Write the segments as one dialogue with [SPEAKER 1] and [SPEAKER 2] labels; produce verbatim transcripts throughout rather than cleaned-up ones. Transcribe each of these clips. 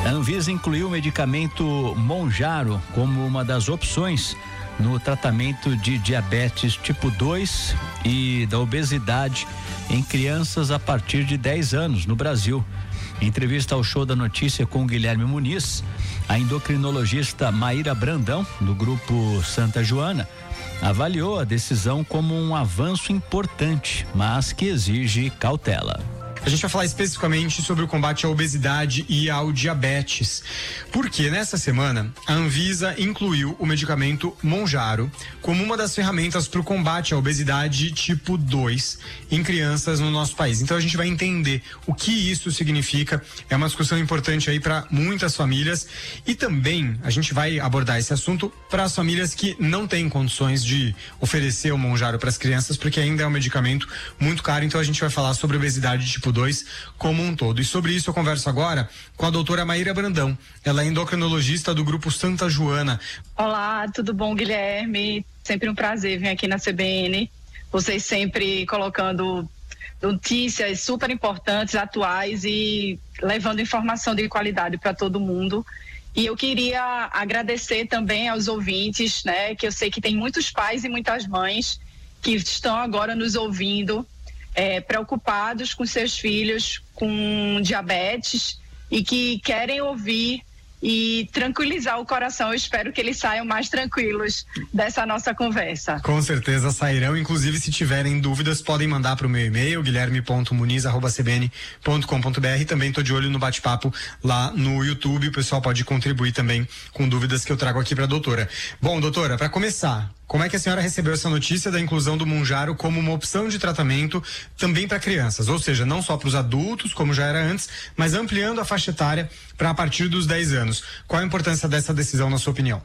[SPEAKER 1] A Anvisa incluiu o medicamento Mounjaro como uma das opções no tratamento de diabetes tipo dois e da obesidade em crianças a partir de dez anos no Brasil. Em entrevista ao Show da Notícia com Guilherme Muniz, a endocrinologista Maíra Brandão, do grupo Santa Joana, avaliou a decisão como um avanço importante, mas que exige cautela.
[SPEAKER 2] A gente vai falar especificamente sobre o combate à obesidade e ao diabetes, porque nessa semana a Anvisa incluiu o medicamento Mounjaro como uma das ferramentas para o combate à obesidade tipo dois em crianças no nosso país. Então a gente vai entender o que isso significa, é uma discussão importante aí para muitas famílias e também a gente vai abordar esse assunto para as famílias que não têm condições de oferecer o Mounjaro para as crianças, porque ainda é um medicamento muito caro. Então a gente vai falar sobre obesidade tipo dois como um todo. E sobre isso eu converso agora com a doutora Maíra Brandão. Ela é endocrinologista do grupo Santa Joana.
[SPEAKER 3] Olá, tudo bom, Guilherme? Sempre um prazer vir aqui na C B N. Vocês sempre colocando notícias super importantes, atuais e levando informação de qualidade para todo mundo. E eu queria agradecer também aos ouvintes, né? Que eu sei que tem muitos pais e muitas mães que estão agora nos ouvindo, É, preocupados com seus filhos com diabetes e que querem ouvir e tranquilizar o coração. Eu espero que eles saiam mais tranquilos dessa nossa conversa.
[SPEAKER 2] Com certeza sairão. Inclusive, se tiverem dúvidas, podem mandar para o meu e-mail, guilherme ponto muniz arroba c b n ponto com ponto b r. Também estou de olho no bate-papo lá no YouTube. O pessoal pode contribuir também com dúvidas que eu trago aqui para a doutora. Bom, doutora, para começar, como é que a senhora recebeu essa notícia da inclusão do Mounjaro como uma opção de tratamento também para crianças? Ou seja, não só para os adultos, como já era antes, mas ampliando a faixa etária para a partir dos dez anos. Qual a importância dessa decisão, na sua opinião?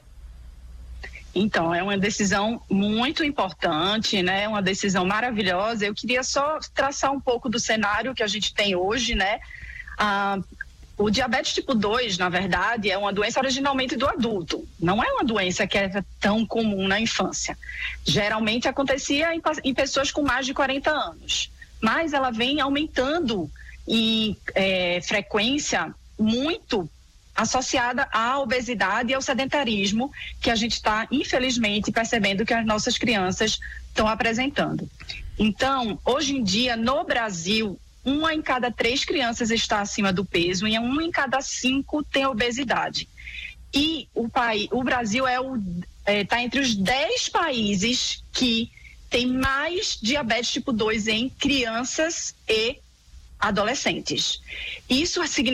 [SPEAKER 3] Então, é uma decisão muito importante, né? Uma decisão maravilhosa. Eu queria só traçar um pouco do cenário que a gente tem hoje, né? Ah, O diabetes tipo dois, na verdade, é uma doença originalmente do adulto. Não é uma doença que é tão comum na infância. Geralmente acontecia em, em pessoas com mais de quarenta anos. Mas ela vem aumentando em é, frequência muito associada à obesidade e ao sedentarismo que a gente está, infelizmente, percebendo que as nossas crianças estão apresentando. Então, hoje em dia, no Brasil, uma em cada três crianças está acima do peso e uma em cada cinco tem obesidade. E o, país, o Brasil é o, é, tá entre os dez países que tem mais diabetes tipo dois em crianças e adolescentes. Isso significa